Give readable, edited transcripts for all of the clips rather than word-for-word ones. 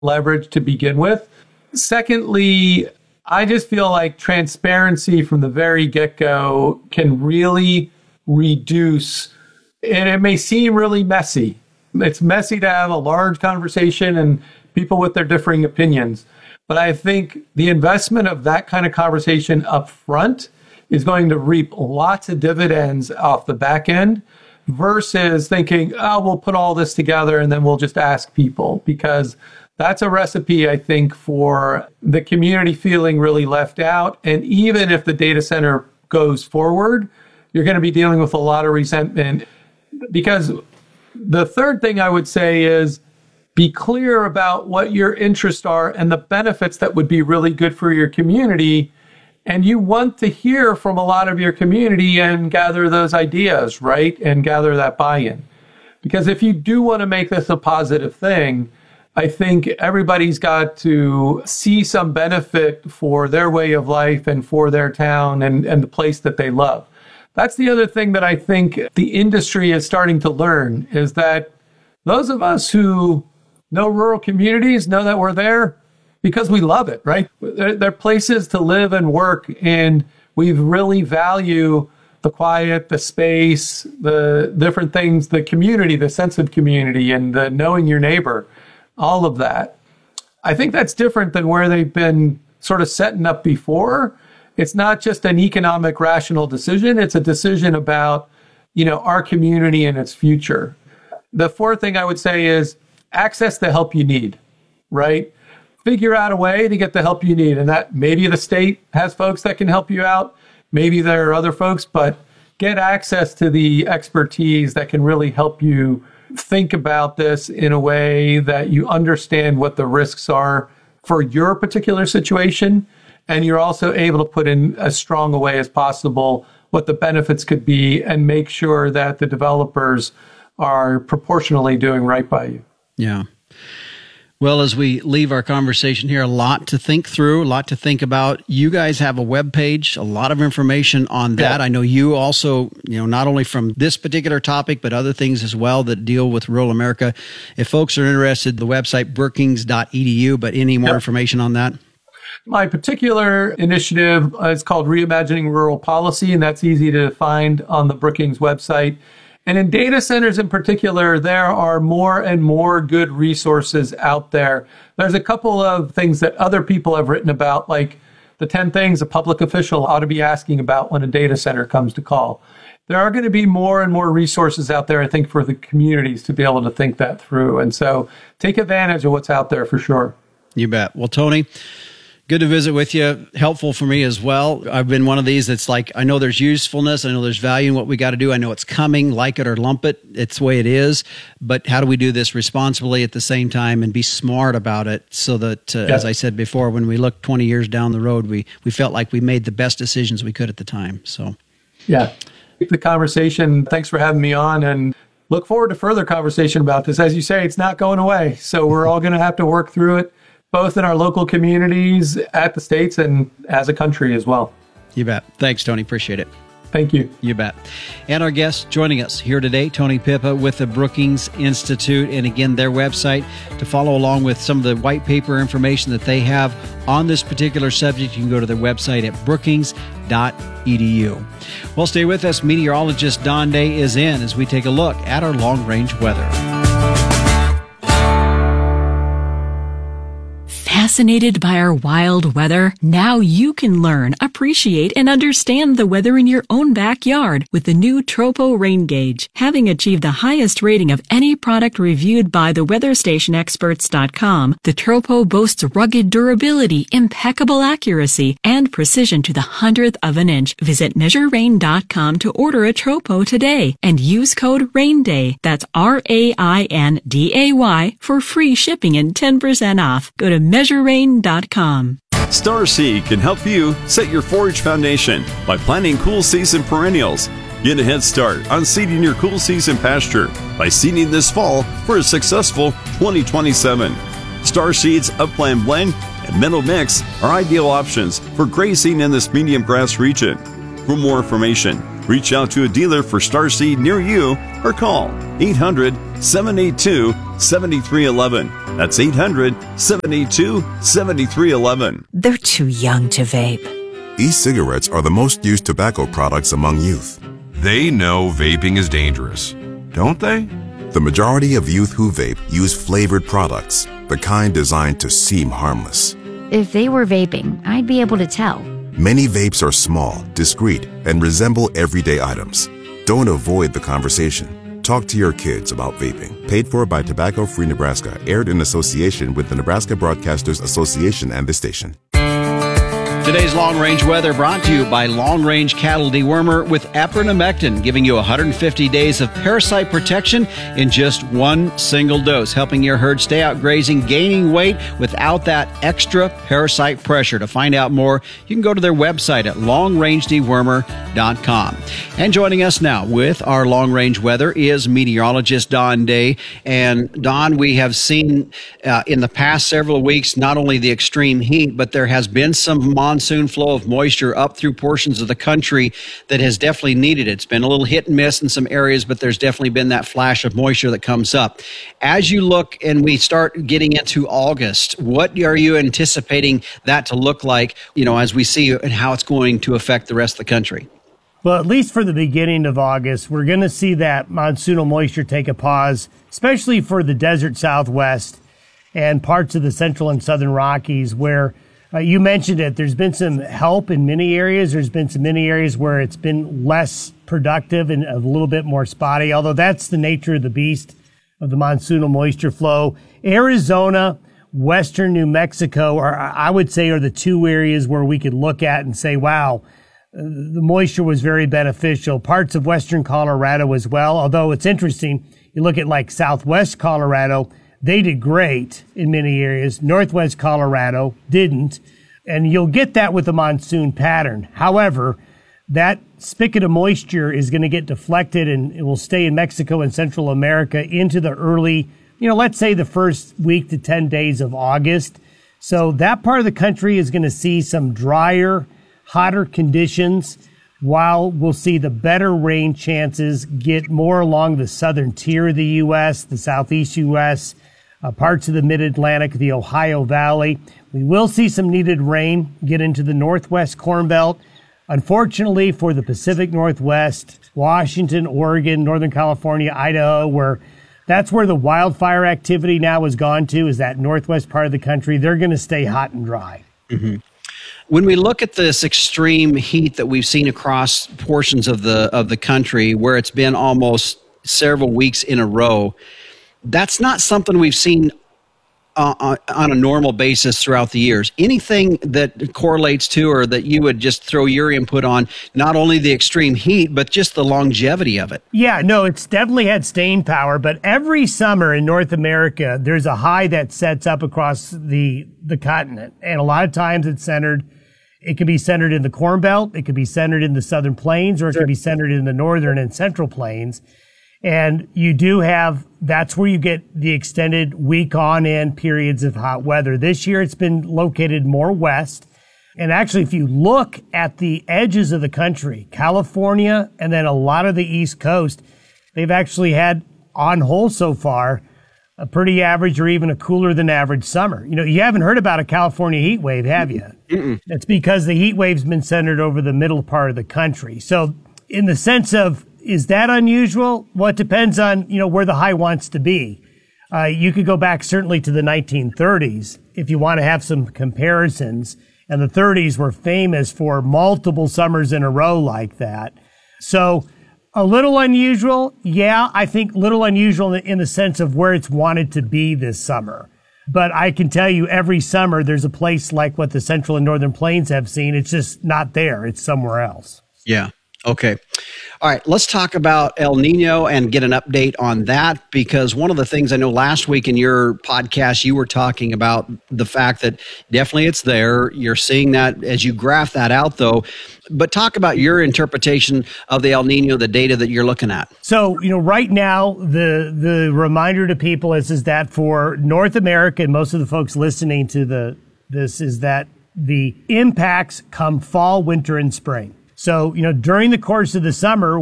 leverage to begin with. Secondly, I just feel like transparency from the very get-go can really reduce, and it may seem really messy. It's messy to have a large conversation and people with their differing opinions. But I think the investment of that kind of conversation up front is going to reap lots of dividends off the back end versus thinking, oh, we'll put all this together and then we'll just ask people, because that's a recipe, I think, for the community feeling really left out. And even if the data center goes forward, you're going to be dealing with a lot of resentment. Because the third thing I would say is be clear about what your interests are and the benefits that would be really good for your community. And you want to hear from a lot of your community and gather those ideas, right? And gather that buy-in. Because if you do want to make this a positive thing, I think everybody's got to see some benefit for their way of life and for their town and the place that they love. That's the other thing that I think the industry is starting to learn, is that those of us who know rural communities know that we're there because we love it, right? They're places to live and work, and we really value the quiet, the space, the different things, the community, the sense of community, and the knowing your neighbor, all of that. I think that's different than where they've been sort of setting up before. It's not just an economic, rational decision. It's a decision about, our community and its future. The fourth thing I would say is access the help you need, right? Figure out a way to get the help you need. And that maybe the state has folks that can help you out. Maybe there are other folks, but get access to the expertise that can really help you think about this in a way that you understand what the risks are for your particular situation. And you're also able to put in as strong a way as possible what the benefits could be and make sure that the developers are proportionally doing right by you. Yeah. Well, as we leave our conversation here, a lot to think through, a lot to think about. You guys have a webpage, a lot of information on that. Yeah. I know you also, not only from this particular topic, but other things as well that deal with rural America. If folks are interested, the website brookings.edu, but any more information on that? My particular initiative is called Reimagining Rural Policy, and that's easy to find on the Brookings website. And in data centers in particular, there are more and more good resources out there. There's a couple of things that other people have written about, like the 10 things a public official ought to be asking about when a data center comes to call. There are going to be more and more resources out there, I think, for the communities to be able to think that through. And so take advantage of what's out there for sure. You bet. Well, Tony, good to visit with you. Helpful for me as well. I've been one of these that's like, I know there's usefulness. I know there's value in what we got to do. I know it's coming, like it or lump it. It's the way it is. But how do we do this responsibly at the same time and be smart about it so that, as I said before, when we look 20 years down the road, we felt like we made the best decisions we could at the time. So, yeah. The conversation. Thanks for having me on, and look forward to further conversation about this. As you say, it's not going away. So we're all going to have to work through it, both in our local communities, at the states, and as a country as well. You bet. Thanks, Tony. Appreciate it. Thank you. You bet. And our guest joining us here today, Tony Pippa with the Brookings Institute. And again, their website to follow along with some of the white paper information that they have on this particular subject. You can go to their website at brookings.edu. Well, stay with us. Meteorologist Don Day is in as we take a look at our long-range weather. Fascinated by our wild weather? Now you can learn, appreciate, and understand the weather in your own backyard with the new Tropo Rain Gauge. Having achieved the highest rating of any product reviewed by the WeatherStationExperts.com, the Tropo boasts rugged durability, impeccable accuracy, and precision to the 100th of an inch. Visit MeasureRain.com to order a Tropo today and use code RAINDAY. That's RAINDAY for free shipping and 10% off. Go to MeasureRain.com. Star Seed can help you set your forage foundation by planting cool season perennials. Get a head start on seeding your cool season pasture by seeding this fall for a successful 2027. Star Seed's Upland Blend and Meadow Mix are ideal options for grazing in this medium grass region. For more information, Reach out to a dealer for Starseed near you or call 800-782-7311. That's 800-782-7311. They're too young to vape. E-cigarettes are the most used tobacco products among youth. They know vaping is dangerous, don't they? The majority of youth who vape use flavored products, the kind designed to seem harmless. If they were vaping, I'd be able to tell. Many vapes are small, discreet, and resemble everyday items. Don't avoid the conversation. Talk to your kids about vaping. Paid for by Tobacco Free Nebraska. Aired in association with the Nebraska Broadcasters Association and the station. Today's Long Range Weather brought to you by Long Range Cattle Dewormer with Epronamectin, giving you 150 days of parasite protection in just one single dose, helping your herd stay out grazing, gaining weight without that extra parasite pressure. To find out more, you can go to their website at longrangedewormer.com. And joining us now with our Long Range Weather is meteorologist Don Day. And Don, we have seen in the past several weeks not only the extreme heat, but there has been some monsoon flow of moisture up through portions of the country that has definitely needed it. It's been a little hit and miss in some areas, but there's definitely been that flash of moisture that comes up. As you look and we start getting into August, what are you anticipating that to look like, as we see and how it's going to affect the rest of the country? Well, at least for the beginning of August, we're going to see that monsoonal moisture take a pause, especially for the desert Southwest and parts of the central and southern Rockies where you mentioned it. There's been some help in many areas. There's been some many areas where it's been less productive and a little bit more spotty, although that's the nature of the beast of the monsoonal moisture flow. Arizona, western New Mexico, I would say, are the two areas where we could look at and say, wow, the moisture was very beneficial. Parts of western Colorado as well, although it's interesting. You look at like southwest Colorado, they did great in many areas. Northwest Colorado didn't. And you'll get that with the monsoon pattern. However, that spigot of moisture is going to get deflected and it will stay in Mexico and Central America into the early, let's say the first week to 10 days of August. So that part of the country is going to see some drier, hotter conditions, while we'll see the better rain chances get more along the southern tier of the U.S., the southeast U.S., parts of the mid-Atlantic, the Ohio Valley. We will see some needed rain get into the northwest Corn Belt. Unfortunately for the Pacific Northwest, Washington, Oregon, Northern California, Idaho, that's where the wildfire activity now has gone to, is that northwest part of the country. They're going to stay hot and dry. Mm-hmm. When we look at this extreme heat that we've seen across portions of the country, where it's been almost several weeks in a row, that's not something we've seen on a normal basis throughout the years. Anything that correlates to or that you would just throw your input on, not only the extreme heat, but just the longevity of it? Yeah, no, it's definitely had staying power. But every summer in North America, there's a high that sets up across the continent. And a lot of times it can be centered in the Corn Belt, it could be centered in the Southern Plains, or it could be centered in the Northern and Central Plains. And you do have, that's where you get the extended week on end periods of hot weather. This year it's been located more west. And actually, if you look at the edges of the country, California and then a lot of the East Coast, they've actually had on whole so far a pretty average or even a cooler than average summer. You haven't heard about a California heat wave, have you? Mm-mm. That's because the heat wave's been centered over the middle part of the country. So in the sense of, is that unusual? Well, it depends on, where the high wants to be. You could go back certainly to the 1930s if you want to have some comparisons. And the 30s were famous for multiple summers in a row like that. So a little unusual. Yeah, I think little unusual in the sense of where it's wanted to be this summer. But I can tell you every summer there's a place like what the Central and Northern Plains have seen. It's just not there. It's somewhere else. Yeah. Okay. All right. Let's talk about El Nino and get an update on that, because one of the things I know last week in your podcast, you were talking about the fact that definitely it's there. You're seeing that as you graph that out, though. But talk about your interpretation of the El Nino, the data that you're looking at. So, right now, the reminder to people is that for North America and most of the folks listening to this is that the impacts come fall, winter, and spring. So, during the course of the summer,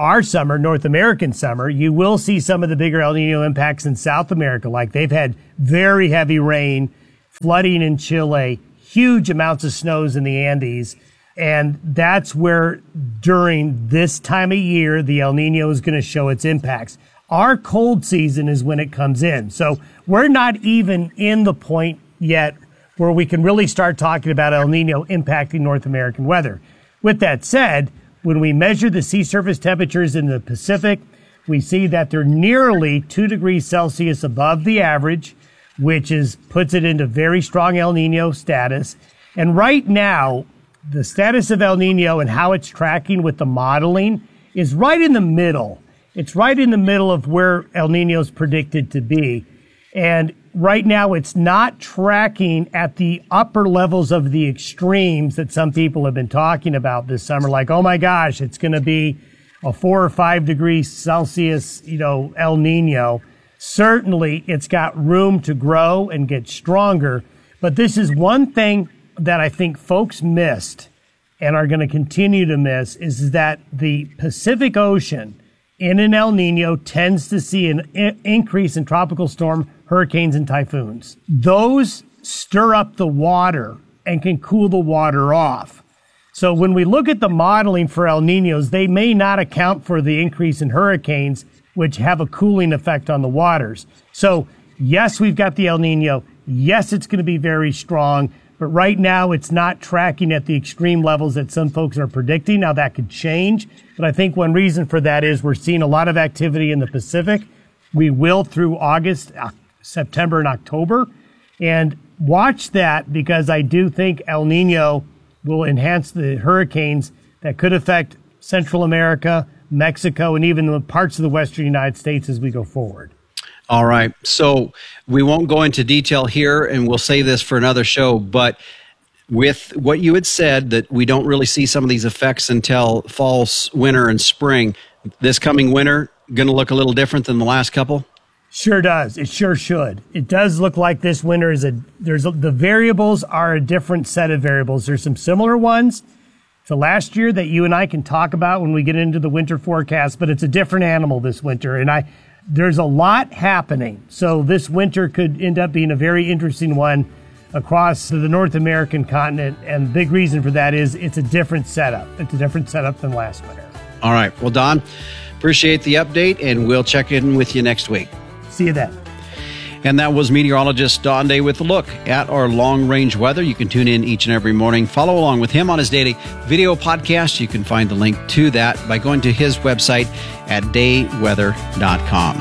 North American summer, you will see some of the bigger El Nino impacts in South America. Like they've had very heavy rain, flooding in Chile, huge amounts of snows in the Andes. And that's where during this time of year, the El Nino is going to show its impacts. Our cold season is when it comes in. So we're not even in the point yet where we can really start talking about El Nino impacting North American weather. With that said, when we measure the sea surface temperatures in the Pacific, we see that they're nearly 2 degrees Celsius above the average, which puts it into very strong El Nino status. And right now, the status of El Nino and how it's tracking with the modeling is right in the middle. It's right in the middle of where El Nino is predicted to be. And right now, it's not tracking at the upper levels of the extremes that some people have been talking about this summer. Like, oh my gosh, it's going to be a 4 or 5 degrees Celsius, El Nino. Certainly, it's got room to grow and get stronger. But this is one thing that I think folks missed and are going to continue to miss is that the Pacific Ocean in an El Nino tends to see an increase in tropical storm, hurricanes, and typhoons. Those stir up the water and can cool the water off. So when we look at the modeling for El Ninos, they may not account for the increase in hurricanes, which have a cooling effect on the waters. So yes, we've got the El Nino. Yes, it's going to be very strong. But right now, it's not tracking at the extreme levels that some folks are predicting. Now, that could change. But I think one reason for that is we're seeing a lot of activity in the Pacific. We will through August, September, and October. And watch that because I do think El Nino will enhance the hurricanes that could affect Central America, Mexico, and even parts of the western United States as we go forward. All right. So we won't go into detail here, and we'll save this for another show. But with what you had said, that we don't really see some of these effects until fall, winter, and spring, this coming winter going to look a little different than the last couple? Sure does. It sure should. It does look like this winter the variables are a different set of variables. There's some similar ones to last year that you and I can talk about when we get into the winter forecast, but it's a different animal this winter. And there's a lot happening. So this winter could end up being a very interesting one across the North American continent. And the big reason for that is it's a different setup. It's a different setup than last winter. All right. Well, Don, appreciate the update, and we'll check in with you next week. See you then. And that was meteorologist Don Day with a look at our long-range weather. You can tune in each and every morning. Follow along with him on his daily video podcast. You can find the link to that by going to his website at dayweather.com.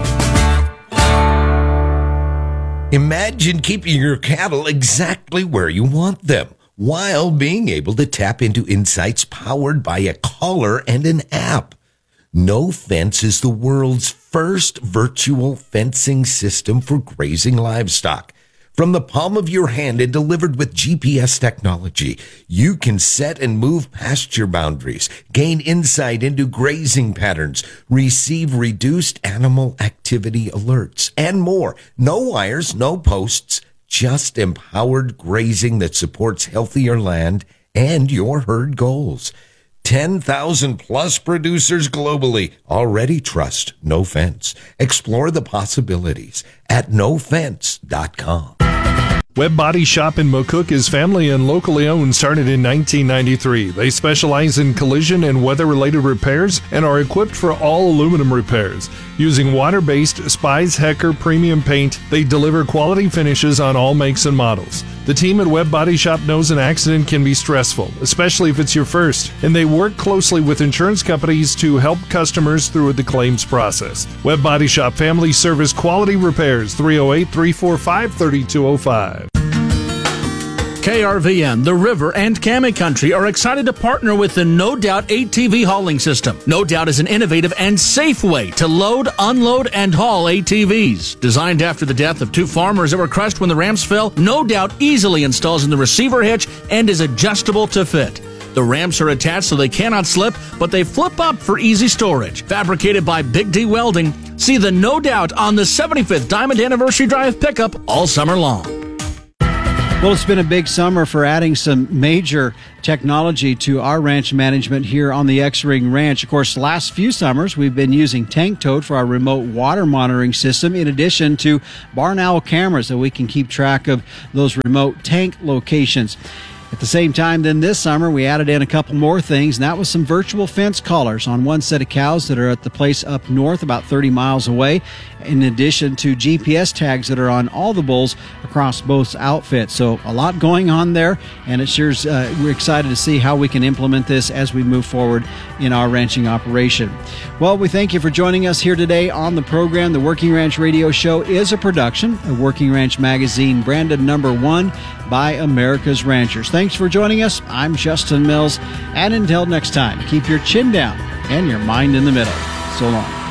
Imagine keeping your cattle exactly where you want them while being able to tap into insights powered by a collar and an app. No Fence is the world's first virtual fencing system for grazing livestock. From the palm of your hand and delivered with GPS technology, you can set and move pasture boundaries, gain insight into grazing patterns, receive reduced animal activity alerts, and more. No wires, no posts, just empowered grazing that supports healthier land and your herd goals. 10,000 plus producers globally already trust No Fence. Explore the possibilities at nofence.com. Webb Body Shop in McCook is family and locally owned, started in 1993. They specialize in collision and weather-related repairs and are equipped for all aluminum repairs. Using water-based Spies Hecker premium paint, they deliver quality finishes on all makes and models. The team at Webb Body Shop knows an accident can be stressful, especially if it's your first, and they work closely with insurance companies to help customers through the claims process. Webb Body Shop Family Service Quality Repairs, 308-345-3205. KRVN, The River, and Cammy Country are excited to partner with the No Doubt ATV hauling system. No Doubt is an innovative and safe way to load, unload, and haul ATVs. Designed after the death of two farmers that were crushed when the ramps fell, No Doubt easily installs in the receiver hitch and is adjustable to fit. The ramps are attached so they cannot slip, but they flip up for easy storage. Fabricated by Big D Welding. See the No Doubt on the 75th Diamond Anniversary Drive pickup all summer long. Well, it's been a big summer for adding some major technology to our ranch management here on the X-Ring Ranch. Of course, the last few summers, we've been using Tank Toad for our remote water monitoring system, in addition to Barn Owl cameras that we can keep track of those remote tank locations. At the same time, then this summer, we added in a couple more things, and that was some virtual fence collars on one set of cows that are at the place up north, about 30 miles away, in addition to GPS tags that are on all the bulls across both outfits. So a lot going on there, and it sure's, we're excited to see how we can implement this as we move forward in our ranching operation. Well, we thank you for joining us here today on the program. The Working Ranch Radio Show is a production of Working Ranch Magazine, branded #1 by America's Ranchers. Thanks for joining us. I'm Justin Mills, and until next time, keep your chin down and your mind in the middle. So long.